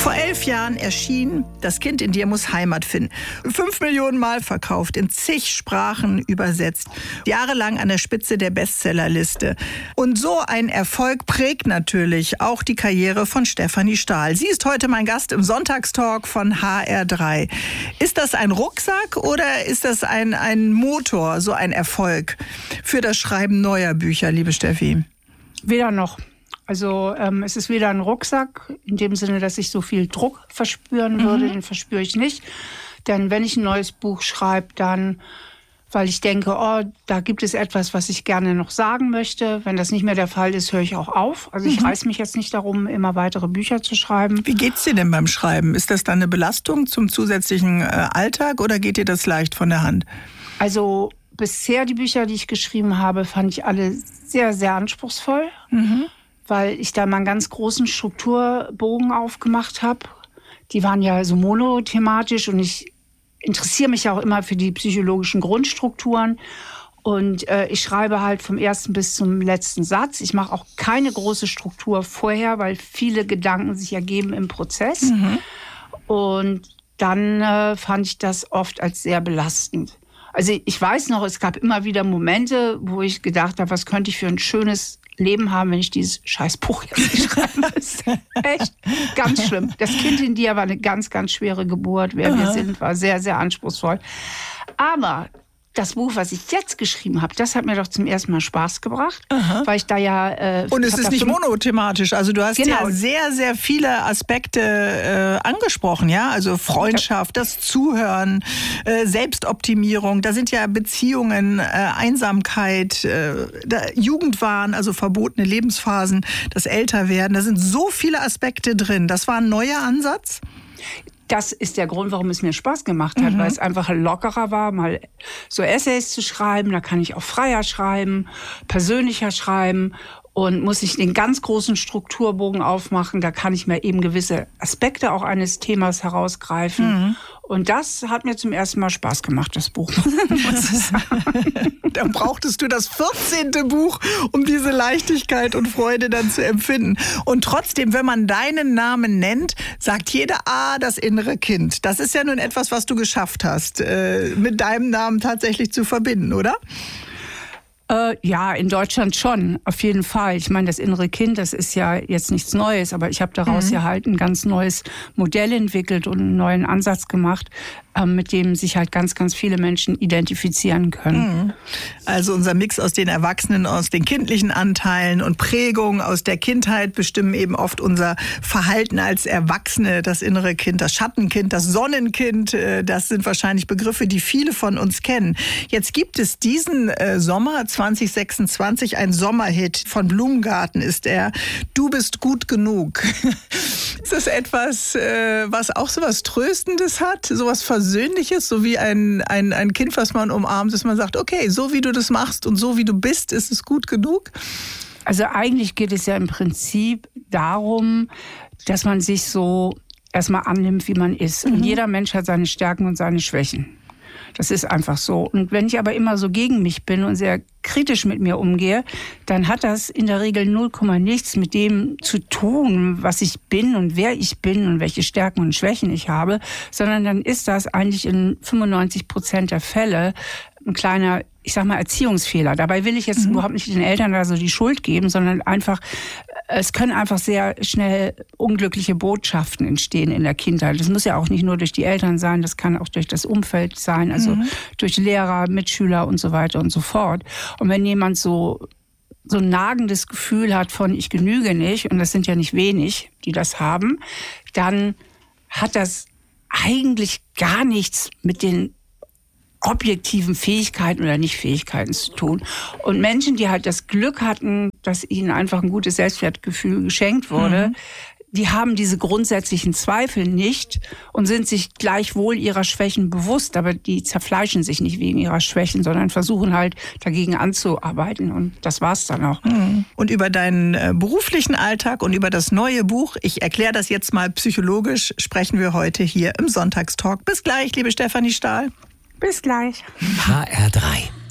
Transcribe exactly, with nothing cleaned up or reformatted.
Vor elf Jahren erschien Das Kind in dir muss Heimat finden. Fünf Millionen Mal verkauft, in zig Sprachen übersetzt. Jahrelang an der Spitze der Bestsellerliste. Und so ein Erfolg prägt natürlich auch die Karriere von Stefanie Stahl. Sie ist heute mein Gast im Sonntagstalk von H R drei. Ist das ein Rucksack oder ist das ein, ein Motor, so ein Erfolg für das Schreiben neuer Bücher, liebe Steffi? Weder noch. Also ähm, es ist weder ein Rucksack, in dem Sinne, dass ich so viel Druck verspüren würde, mhm. den verspüre ich nicht. Denn wenn ich ein neues Buch schreibe, dann, weil ich denke, oh, da gibt es etwas, was ich gerne noch sagen möchte. Wenn das nicht mehr der Fall ist, höre ich auch auf. Also ich mhm. reiß mich jetzt nicht darum, immer weitere Bücher zu schreiben. Wie geht's dir denn beim Schreiben? Ist das dann eine Belastung zum zusätzlichen äh, Alltag oder geht dir das leicht von der Hand? Also bisher die Bücher, die ich geschrieben habe, fand ich alle sehr, sehr anspruchsvoll. Mhm. Weil ich da mal einen ganz großen Strukturbogen aufgemacht habe. Die waren ja so monothematisch und ich interessiere mich ja auch immer für die psychologischen Grundstrukturen. Und äh, ich schreibe halt vom ersten bis zum letzten Satz. Ich mache auch keine große Struktur vorher, weil viele Gedanken sich ergeben im Prozess. Mhm. Und dann äh, fand ich das oft als sehr belastend. Also ich weiß noch, es gab immer wieder Momente, wo ich gedacht habe, was könnte ich für ein schönes Leben haben, wenn ich dieses Scheißbuch jetzt nicht schreiben müsste. Echt ganz schlimm. Das Kind in dir war eine ganz, ganz schwere Geburt. Wer Aha. wir sind, war sehr, sehr anspruchsvoll. Aber das Buch, was ich jetzt geschrieben habe, das hat mir doch zum ersten Mal Spaß gebracht, Aha. weil ich da ja... Äh, Und es ist nicht monothematisch, also du hast genau. ja sehr, sehr viele Aspekte äh, angesprochen, ja, also Freundschaft, das Zuhören, äh, Selbstoptimierung, da sind ja Beziehungen, äh, Einsamkeit, äh, Jugendwahn, also verbotene Lebensphasen, das Älterwerden, da sind so viele Aspekte drin. Das war ein neuer Ansatz? Das ist der Grund, warum es mir Spaß gemacht hat, mhm. weil es einfach lockerer war, mal so Essays zu schreiben. Da kann ich auch freier schreiben, persönlicher schreiben und muss ich den ganz großen Strukturbogen aufmachen. Da kann ich mir eben gewisse Aspekte auch eines Themas herausgreifen. Mhm. Und das hat mir zum ersten Mal Spaß gemacht, das Buch. Dann brauchtest du das vierzehnte Buch, um diese Leichtigkeit und Freude dann zu empfinden. Und trotzdem, wenn man deinen Namen nennt, sagt jeder, ah, das innere Kind. Das ist ja nun etwas, was du geschafft hast, äh, mit deinem Namen tatsächlich zu verbinden, oder? Äh, ja, in Deutschland schon, auf jeden Fall. Ich meine, das innere Kind, das ist ja jetzt nichts Neues, aber ich habe daraus mhm. ja halt ein ganz neues Modell entwickelt und einen neuen Ansatz gemacht, äh, mit dem sich halt ganz, ganz viele Menschen identifizieren können. Mhm. Also unser Mix aus den Erwachsenen, aus den kindlichen Anteilen und Prägungen aus der Kindheit bestimmen eben oft unser Verhalten als Erwachsene, das innere Kind, das Schattenkind, das Sonnenkind. Äh, das sind wahrscheinlich Begriffe, die viele von uns kennen. Jetzt gibt es diesen äh, Sommer zwanzig sechsundzwanzig, ein Sommerhit von Blumengarten ist er. Du bist gut genug. Ist das etwas, äh, was auch so was Tröstendes hat, so was Versöhnliches, so wie ein, ein, ein Kind, was man umarmt, dass man sagt, okay, so wie du das machst und so wie du bist, ist es gut genug? Also eigentlich geht es ja im Prinzip darum, dass man sich so erstmal annimmt, wie man ist. Mhm. Und jeder Mensch hat seine Stärken und seine Schwächen. Das ist einfach so. Und wenn ich aber immer so gegen mich bin und sehr kritisch mit mir umgehe, dann hat das in der Regel null Komma nichts mit dem zu tun, was ich bin und wer ich bin und welche Stärken und Schwächen ich habe, sondern dann ist das eigentlich in fünfundneunzig Prozent der Fälle ein kleiner, ich sag mal, Erziehungsfehler. Dabei will ich jetzt mhm. überhaupt nicht den Eltern da so die Schuld geben, sondern einfach, es können einfach sehr schnell unglückliche Botschaften entstehen in der Kindheit. Das muss ja auch nicht nur durch die Eltern sein, das kann auch durch das Umfeld sein, also mhm. durch Lehrer, Mitschüler und so weiter und so fort. Und wenn jemand so so ein nagendes Gefühl hat von ich genüge nicht, und das sind ja nicht wenig, die das haben, dann hat das eigentlich gar nichts mit den objektiven Fähigkeiten oder Nicht-Fähigkeiten zu tun. Und Menschen, die halt das Glück hatten, dass ihnen einfach ein gutes Selbstwertgefühl geschenkt wurde, mhm. die haben diese grundsätzlichen Zweifel nicht und sind sich gleichwohl ihrer Schwächen bewusst, aber die zerfleischen sich nicht wegen ihrer Schwächen, sondern versuchen halt dagegen anzuarbeiten, und das war's dann auch. Und über deinen äh, beruflichen Alltag und über das neue Buch, ich erkläre das jetzt mal psychologisch, sprechen wir heute hier im Sonntagstalk. Bis gleich, liebe Stefanie Stahl. Bis gleich. H R drei